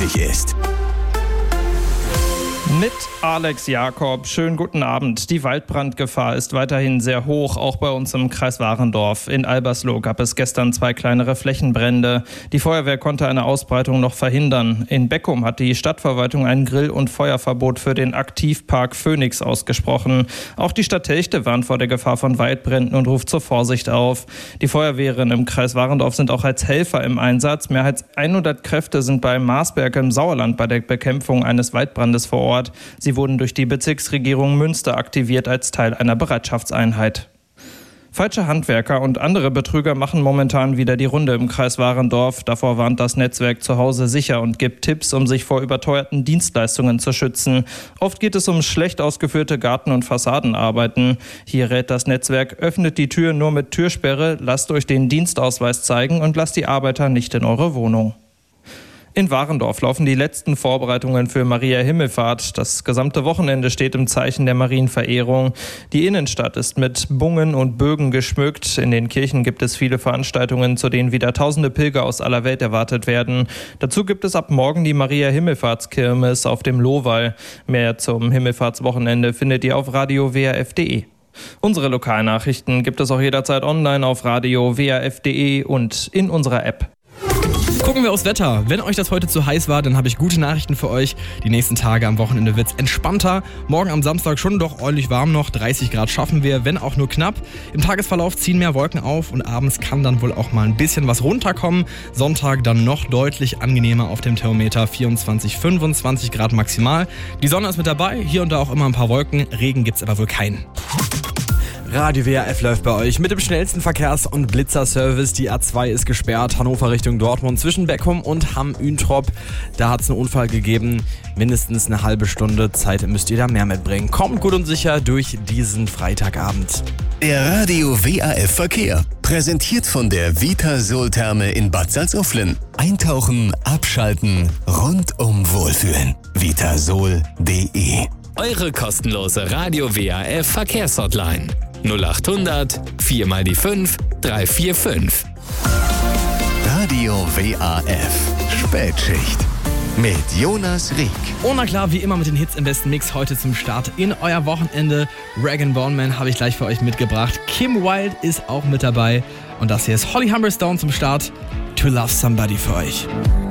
wichtig ist. Mit Alex Jakob. Schönen guten Abend. Die Waldbrandgefahr ist weiterhin sehr hoch, auch bei uns im Kreis Warendorf. In Albersloh gab es gestern 2 kleinere Flächenbrände. Die Feuerwehr konnte eine Ausbreitung noch verhindern. In Beckum hat die Stadtverwaltung ein Grill- und Feuerverbot für den Aktivpark Phoenix ausgesprochen. Auch die Stadt Telchte warnt vor der Gefahr von Waldbränden und ruft zur Vorsicht auf. Die Feuerwehren im Kreis Warendorf sind auch als Helfer im Einsatz. Mehr als 100 Kräfte sind bei Marsberg im Sauerland bei der Bekämpfung eines Waldbrandes vor Ort. Sie wurden durch die Bezirksregierung Münster aktiviert als Teil einer Bereitschaftseinheit. Falsche Handwerker und andere Betrüger machen momentan wieder die Runde im Kreis Warendorf. Davor warnt das Netzwerk Zuhause sicher und gibt Tipps, um sich vor überteuerten Dienstleistungen zu schützen. Oft geht es um schlecht ausgeführte Garten- und Fassadenarbeiten. Hier rät das Netzwerk: öffnet die Tür nur mit Türsperre, lasst euch den Dienstausweis zeigen und lasst die Arbeiter nicht in eure Wohnung. In Warendorf laufen die letzten Vorbereitungen für Maria Himmelfahrt. Das gesamte Wochenende steht im Zeichen der Marienverehrung. Die Innenstadt ist mit Bungen und Bögen geschmückt. In den Kirchen gibt es viele Veranstaltungen, zu denen wieder tausende Pilger aus aller Welt erwartet werden. Dazu gibt es ab morgen die Maria Himmelfahrtskirmes auf dem Lohwall. Mehr zum Himmelfahrtswochenende findet ihr auf radio-wrf.de. Unsere Lokalnachrichten gibt es auch jederzeit online auf radio-wrf.de und in unserer App. Gucken wir aufs Wetter. Wenn euch das heute zu heiß war, dann habe ich gute Nachrichten für euch. Die nächsten Tage am Wochenende wird es entspannter. Morgen am Samstag schon doch ordentlich warm noch. 30 Grad schaffen wir, wenn auch nur knapp. Im Tagesverlauf ziehen mehr Wolken auf und abends kann dann wohl auch mal ein bisschen was runterkommen. Sonntag dann noch deutlich angenehmer auf dem Thermometer. 24, 25 Grad maximal. Die Sonne ist mit dabei, hier und da auch immer ein paar Wolken. Regen gibt's aber wohl keinen. Radio WRF läuft bei euch mit dem schnellsten Verkehrs- und Blitzerservice. Die A2 ist gesperrt, Hannover Richtung Dortmund zwischen Beckum und Hamm-Üntrop. Da hat es einen Unfall gegeben. Mindestens eine halbe Stunde Zeit müsst ihr da mehr mitbringen. Kommt gut und sicher durch diesen Freitagabend. Der Radio WRF Verkehr. Präsentiert von der Vitasol-Therme in Bad Salzuflen. Eintauchen, abschalten, rundum wohlfühlen. Vitasol.de. Eure kostenlose Radio WRF Verkehrshotline 0800 4 mal die 5 345. Radio WRF Spätschicht mit Jonas Rieck. Oh, na klar, wie immer mit den Hits im besten Mix heute zum Start in euer Wochenende. Rag & Bone Man habe ich gleich für euch mitgebracht. Kim Wilde ist auch mit dabei. Und das hier ist Holly Humberstone zum Start. To Love Somebody für euch.